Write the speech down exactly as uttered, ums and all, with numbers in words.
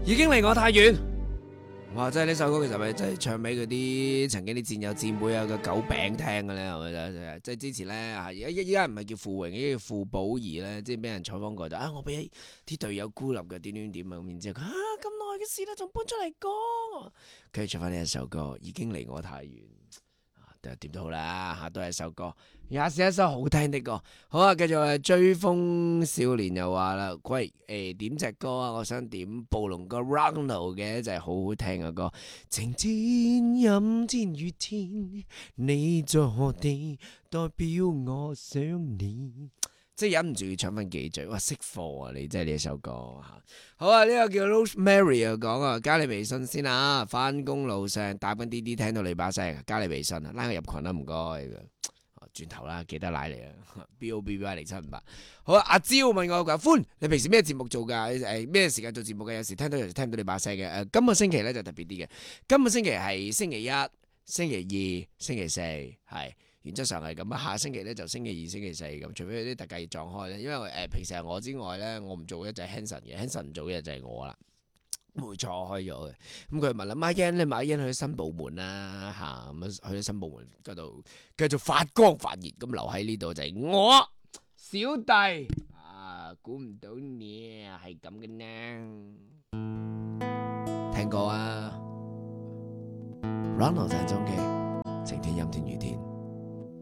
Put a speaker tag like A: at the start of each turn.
A: 已經離我太遠。哇！真係呢首歌其實咪真係唱俾嗰啲曾經啲戰友戰妹啊個狗餅聽嘅咧，係咪真？即係之前咧啊，而家依家唔係叫傅榮，依家叫傅寶儀咧，即係俾人採訪過就啊，我俾啲隊友孤立嘅點點點啊，咁然之後佢啊咁耐嘅事啦，仲搬出嚟講，跟住唱翻呢一首歌，已經離我太遠。點都好啦，嚇都係一首歌，也是一首好聽的歌。好啊，繼續誒追風少年又話啦，喂誒、欸、點隻歌啊？我想點暴龍哥 Ronald 嘅就係好好聽嘅歌。晴天陰天雨天，你在何地？代表我想你。即係忍唔住要唱翻幾句，哇識貨啊你！真係呢一首歌嚇。好啊，呢、這個叫 Rosemary 啊講啊，加你微信先啊，翻工路上打緊滴滴聽到你把聲，加你微信啊，拉我入群啦唔該。轉頭啦，記得拉嚟啊 ，B O B B Y 零七五八。好啊，阿蕉問我話歡，你平時咩節目做㗎？誒咩時間做節目嘅？有時聽到有時聽唔到你把聲嘅。誒、呃、今個星期咧就特別啲嘅，今個星期係星期一、星期二、星期四係。原則上係咁啊，下星期咧就星期二、星期四咁，除非有啲特技撞開咧，因為誒、呃、平時係我之外咧，我唔做嘅就係 Hanson 嘅 ，Hanson 唔做嘅就係我啦，會錯開咗嘅。咁佢問啦 ，My Yan 你買 Yan 去新部門啦嚇，咁去咗新部門嗰度繼續發光發熱，咁留喺呢度就係我小弟啊，估唔到你係咁嘅呢，聽過啊 ，Ronald 鄭中基，晴天陰天雨天。